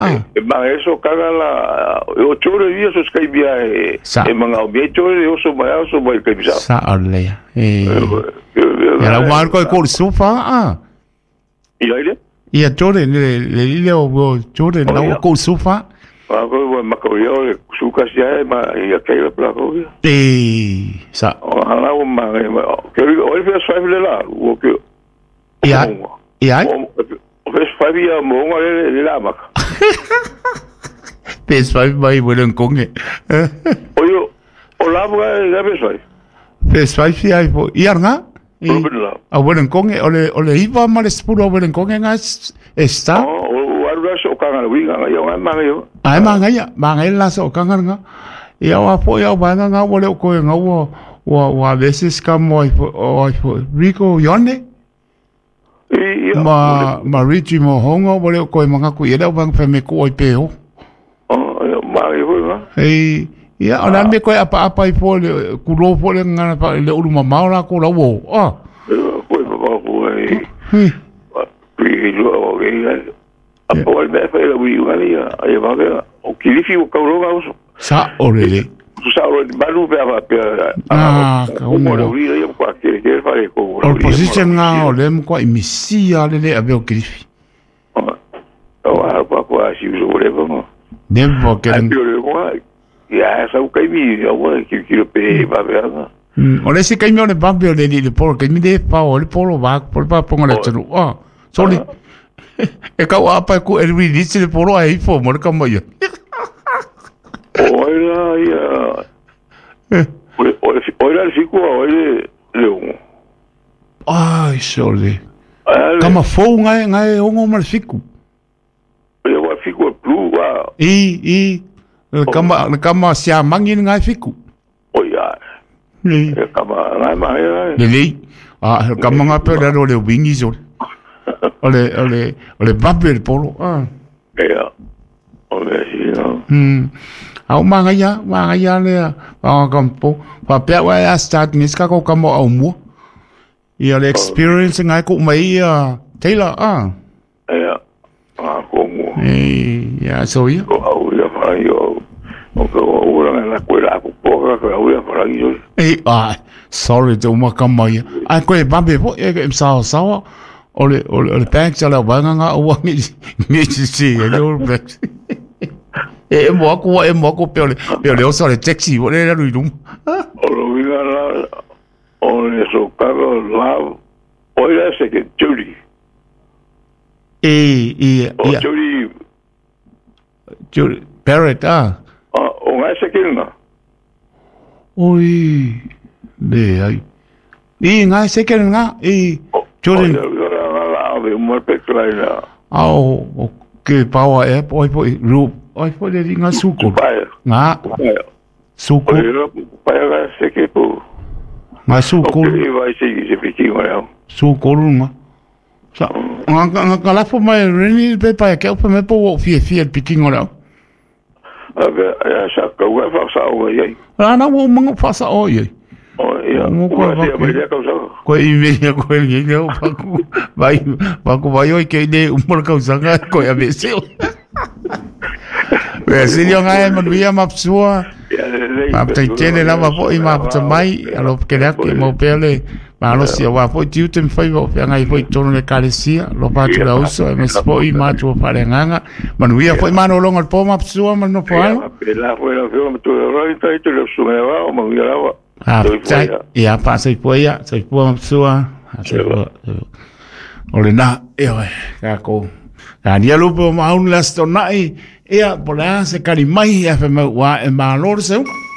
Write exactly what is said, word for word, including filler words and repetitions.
Ah. E ma eso kaga la o chore dia so skai bia e e manga o bia chore o so mai o so mai kai bisa. Sa ole. E. Ya la mar ko ko sofa ah. Ia ile? Ia chore le le le o chore na ko sofa. Ah ko ma ko yo le suka sia ma ia kai la pla ko. E sa. O hala o ma ke o le fa le la o ke. Ia. Ia. Fes five ia mo ngale le la ma. Fes five mai bulan konge. Oyo, o la mo ga fes five. Fes five ia po iarnga. A bulan konge ole ole iba mal spuro bulan konge nga esta. O arra so kanga winga nga yo ma yo. Ai ma nga ya, ma nga la so kanga nga. Ia wa po ia ba nga ole ko nga wo wa wa veces como o Rico Yone. Ma ma Richie Mohongo wale ko mga ku ira bang feme ko oi peo. Oh, ma i ho ma. Ei, ia ona me ko apa apa i fole ku ro fole ngana pa le ulu mama ora ko la wo. Ah. Ko ba ko ei. Pi lo ge apo al me fa la wi ngani ai ba ga o kilifi o ka ro ga so. Sa orele. Sa ro balu pe ava pe. Ah, ko mo ro ri ia ko ke ke fa ko. O position nga o le mo ko imisia le le ave o kilifi. O a pa ko a si zo le mo. Nembo ke. Ya sa u kai vi o ki ki pe ba be nga. O le se kai mi o le bambi o le le polo ke mi de pa o le polo ba por pa ponga le tru. Ah, soli. E ka wa pa ku e ri di le polo ai fo mo ka mo yo. Oira ia. Oira le fico oire leon. Ai, soli. Kama fo ngai ngai ongo mal fico. Ia wa fico plu wa. I i kama kama sia mangin ngai fico. Oia. Ni kama ngai mai. Le le. Ah, kama nga pe le le wingi so. Ole ole ole babel polo. Ah. Ia. Ole si no. Hmm. Au manga ya, manga ya le a kampo. Pa pe wa ya start nis ka ko kamo au mu. Ia le experience ngai ko mai a Taylor ah. Ia. Ah ko mu. Eh, ya so ya. Ko au ya fa yo. O ko ora na escuela ko po ka au ya fa yo. Eh, ah, sorry to ma kamo ya. Ai ko e babe po e em sao sao. Ole ole ole bank sala wanga nga o ngi ngi si ya yo bank. E mo ko e mo ko pe pe le so le taxi o le lu dum. O lo vinga la o le so ka la o le se ke Judy. E e o Judy Judy Barrett ah. O nga se ke na. Oi. Le ai. E nga se ke nga e Judy. O le mo pe klaina. Au ke power app oi po ru oi po de nga suko. Nga. Suko. Pai ga se ke po. Nga suko. E vai se se piki ngora. Suko nga. Sa nga nga kala fo mai reni pe pa ke po me po fi fi piki ngora. Ave ya sa ka wa fa sa o ye. Ana wo mo fa sa o ye. Oh ya. Mo ko ya me ya ka sa. Ko i me ya ko ye ye pa ku. Vai pa ku vai oi ke de un por ka sa ko ya me se. Ve si yo ngai mo via mapsua. Ma te tele la va po i ma te mai alo ke la ke mo pele. Ma lo si wa po tiu te fai vo pe ngai foi tono le kalesia lo pa tu la uso e me spo i ma tu pa le nganga. Ma no via foi mano longa po mapsua ma no po ala. La foi la foi tu roi tai tu le su me va o mo via la. Ah, sai ia pa sai po ia, sai po mapsua. Ole na e oi ka ko. Ka dia lupo ma un lastonai ia pola se karimai e fa ma wa e ma lor se